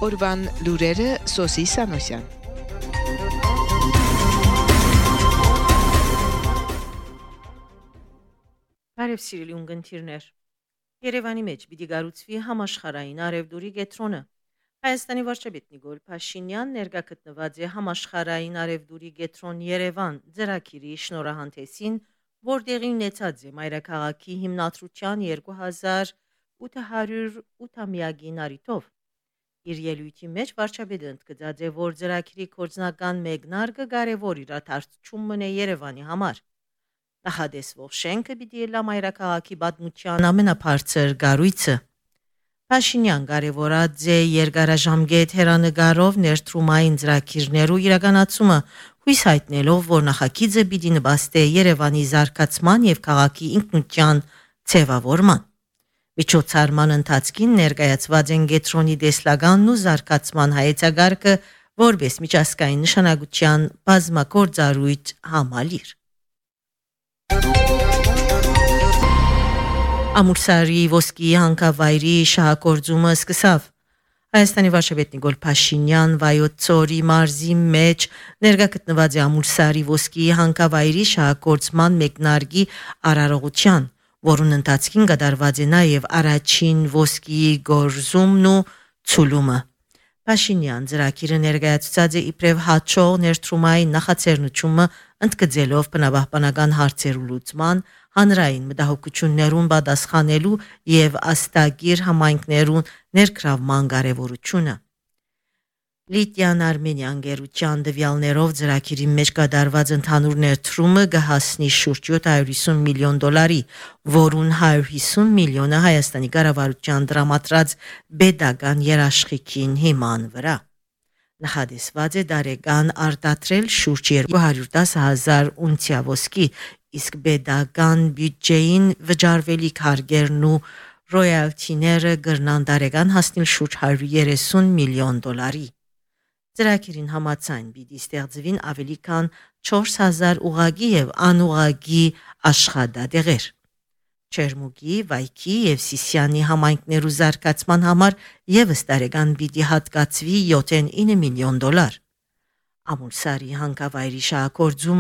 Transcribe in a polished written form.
Օրվան լուրերը Սոսի Սանոսյան։ Բարև սիրելի ունգընտիրներ։ Երևանի մեջ պիտի գառուցվի համաշխարհային արևդուրի կենտրոնը։ Հայաստանի վարչապետ Նիկոլ Փաշինյան ներկա գտնված է համաշխարհային արևդուրի կենտրոն Երևան ծրագիրի շնորհանդեսին, որտեղի ունեցած է մայրաքաղաքի հիմնադրության 2800-ամյակին առիթով։ Իր ելույթի մեջ վարչապետը ընդգծած է, որ ծրագիրի գործնական մեկնարկը կարևոր իրադարձություն մնե Երևանի համար։ Նախադեсվող շենքը պիտի լա մայրաքաղաքի պատմության ամենաբարձր կառույցը։ Փաշինյան կարևորած է երկարաժամկետ հեռանկարով ներդրումային ծրագիրներու իրականացումը, հույս հայտնելով, որ նախագիծը պիտի նպաստի Երևանի զարգացման եւ քաղաքի ինքնության ձևավորման։ Միջոցառման ընթացքին ներկայացված են կենտրոնի տեսլականն ու զարգացման հայեցակարգը որպես միջազգային նշանակության բազմագործառույթ համալիր։ Ամուրսարի ոսկի հանքավայրի շահագործումը սկսավ։ Հայաստանի վարչապետ Նիկոլ Փաշինյան Վայոց ձորի մարզի մեջ ներկա գտնված է Ամուրսարի ոսկի հանքավայրի շահագործման մեկնարկի արարողության, որուն ընթացքին կատարված է նաև առաջին ոսկի գործումն ու ցուլումը։ Փաշինյան ծրագիրը ներկայացուցած է իբրև հաջող ներդրումային նախաձեռնությունը ընդգծելով բնապահպանական հարցերու լուծման, հանրային մտահոգություններուն պատասխանելու եւ աստագիր համայնքներուն ներգրավման կարեւորությունը։ Լիտիան Արմենիան գերության դվյալներով ծրագիրի մեջ կատարված ընդհանուր ներդրումը կհասնի շուրջ $750 միլիոն, որուն 150 միլիոնը Հայաստանի կառավարության տրամադրած պետական երաշխիքին հիման վրա։ Նախադեсված է տարեկան արտադրել շուրջ 210,000 ունցիա ոսկի, իսկ պետական բյուջեին վճարվելիք հարգերն ու ռոյալթիները կրնան տարեկան հասնել շուրջ $130 միլիոն։ Ծրագիրին համաձայն պիտի ստեղծվին ավելի քան 4,000 ուղղակի եւ անուղղակի աշխատատեղեր։ Չերմուկի, Վայքի եւ Սիսիանի համայնքներու զարգացման համար եւս տարեկան պիտի հատկացվի $7-9 միլիոն։ Ամուրսարի հանքավայրի շահագործումը